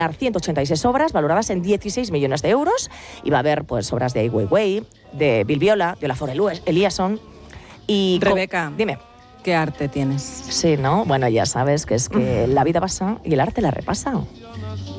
186 obras valoradas en 16 millones de euros y va a haber pues obras de Ai Weiwei, de Bill Viola, de Olafur Eliasson y... Rebeca, dime. ¿Qué arte tienes? Sí, ¿no? Bueno, ya sabes que es que la vida pasa y el arte la repasa.